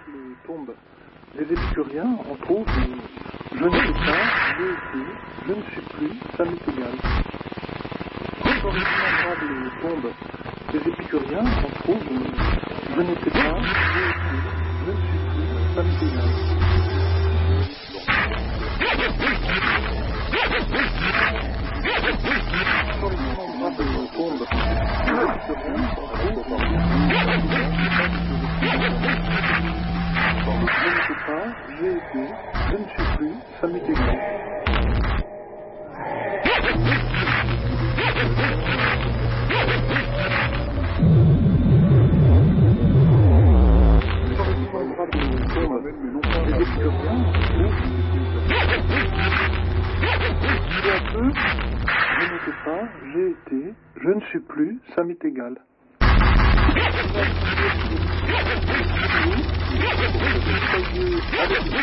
les tombes des épicuriens, on trouve je n'étais pas, j'ai été, je ne suis plus, ça m'est égal. Quand on regarde les tombes des épicuriens, on trouve je n'étais pas, j'ai été, je ne suis plus, ça m'est égal. Quand on regarde les tombes des épicuriens, on trouve je n'étais pas, j'ai été, je ne suis plus, ça m'est égal. Je n'étais pas, j'ai été, je ne suis plus, ça m'est égal. Avec